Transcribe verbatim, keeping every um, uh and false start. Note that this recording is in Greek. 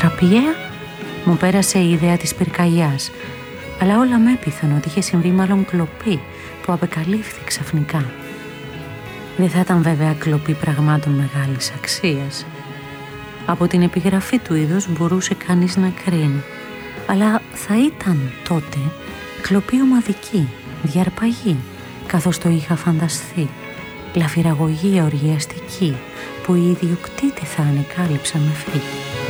Τραπιαία μου πέρασε η ιδέα της πυρκαγιάς, αλλά όλα με έπειθαν ότι είχε συμβεί μάλλον κλοπή που απεκαλύφθη ξαφνικά. Δεν θα ήταν βέβαια κλοπή πραγμάτων μεγάλης αξίας. Από την επιγραφή του είδους μπορούσε κανείς να κρίνει, αλλά θα ήταν τότε κλοπή ομαδική, διαρπαγή, καθώς το είχα φανταστεί, λαφυραγωγία οργιαστική που οι ιδιοκτήτες θα ανεκάλυψαν με φρίκη.